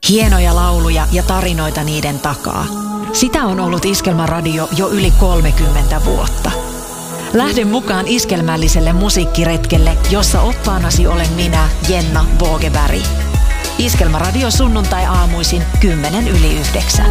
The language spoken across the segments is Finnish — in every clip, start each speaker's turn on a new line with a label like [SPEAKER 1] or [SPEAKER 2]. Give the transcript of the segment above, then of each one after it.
[SPEAKER 1] Hienoja lauluja ja tarinoita niiden takaa. Sitä on ollut Iskelmäradio jo yli 30 vuotta. Lähde mukaan iskelmälliselle musiikkiretkelle, jossa oppaanasi olen minä, Jenna Vågeberg. Iskelmäradio sunnuntai-aamuisin 8:50.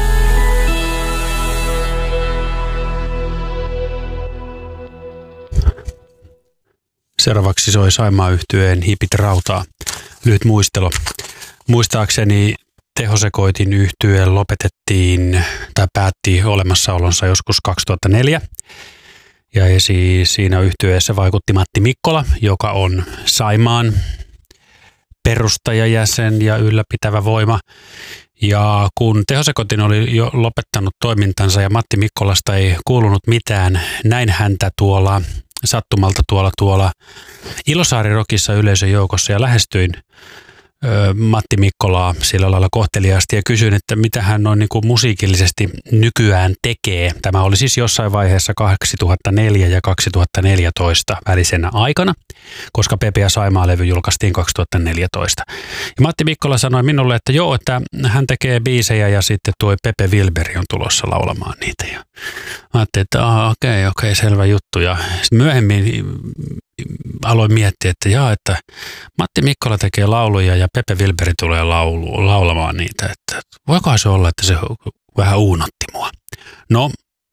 [SPEAKER 2] Seuraavaksi soi Saimaa-yhtyeen Hipit rautaa. Lyhyt muistelo. Muistaakseni Tehosekoitin yhtye lopetettiin tai päätti olemassaolonsa joskus 2004. Ja siinä yhtyeessä vaikutti Matti Mikkola, joka on Saimaan perustajajäsen ja ylläpitävä voima. Ja kun Tehosekoitin oli jo lopettanut toimintansa ja Matti Mikkolasta ei kuulunut mitään, näin häntä sattumalta tuolla Ilosaari-rokissa yleisön joukossa ja lähestyin Matti Mikkolaa sillä lailla kohteliaasti ja kysyin, että mitä hän on niin kuin musiikillisesti nykyään tekee. Tämä oli siis jossain vaiheessa 2004 ja 2014 välisenä aikana, koska Pepe ja Saimaa-levy julkaistiin 2014. Ja Matti Mikkola sanoi minulle, että joo, että hän tekee biisejä ja sitten tuo Pepe Wilberi on tulossa laulamaan niitä. Ja ajattelin, että okei, selvä juttu. Ja myöhemmin aloin miettiä, että Matti Mikkola tekee lauluja ja Pepe Wilberi tulee laulamaan niitä. Että voikohan se olla, että se vähän uunotti mua. No,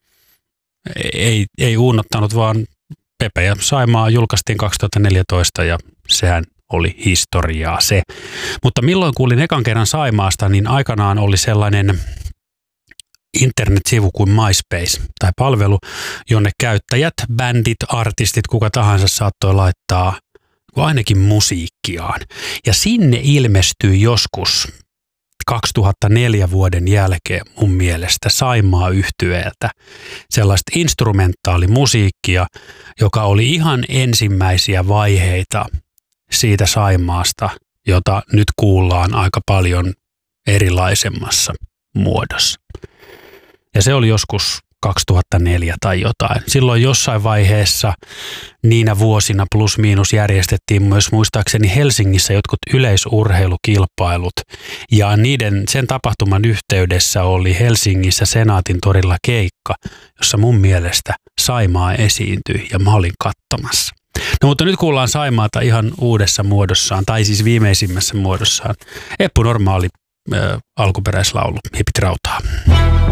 [SPEAKER 2] ei uunottanut, vaan Pepe ja Saimaa julkaistiin 2014 ja sehän oli historiaa se. Mutta milloin kuulin ekan kerran Saimaasta, niin aikanaan oli sellainen internet-sivu kuin MySpace tai palvelu, jonne käyttäjät, bändit, artistit, kuka tahansa saattoi laittaa ainakin musiikkiaan. Ja sinne ilmestyi joskus 2004 vuoden jälkeen mun mielestä Saimaa-yhtyeeltä sellaista instrumentaalimusiikkia, joka oli ihan ensimmäisiä vaiheita siitä Saimaasta, jota nyt kuullaan aika paljon erilaisemmassa muodossa. Ja se oli joskus 2004 tai jotain. Silloin jossain vaiheessa niinä vuosina plus miinus järjestettiin myös muistaakseni Helsingissä jotkut yleisurheilukilpailut. Ja sen tapahtuman yhteydessä oli Helsingissä Senaatin torilla keikka, jossa mun mielestä Saimaa esiintyi ja mä olin katsomassa. No mutta nyt kuullaan Saimaata ihan uudessa muodossaan, tai siis viimeisimmässä muodossaan. Eppu Normaali alkuperäislaulu, Hipit rautaa.